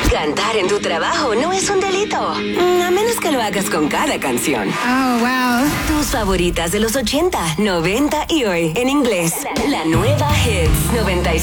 Cantar en tu trabajo no es un delito, a menos que lo hagas con cada canción. Oh, wow. Tus favoritas de los 80, 90 y hoy en inglés. La nueva Hits 96.